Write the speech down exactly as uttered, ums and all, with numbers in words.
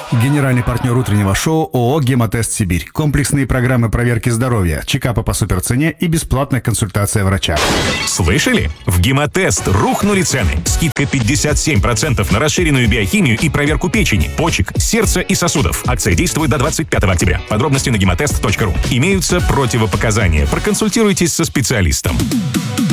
Генеральный партнер утреннего шоу ООО «Гемотест Сибирь». Комплексные программы проверки здоровья, чекапа по суперцене и бесплатная консультация врача. Слышали? В «Гемотест» рухнули цены. Скидка пятьдесят семь процентов на расширенную биохимию и проверку печени, почек, сердца и сосудов. Акция действует до двадцать пятого октября. Подробности на гемотест точка ру. Имеются противопоказания. Проконсультируйтесь со специалистом.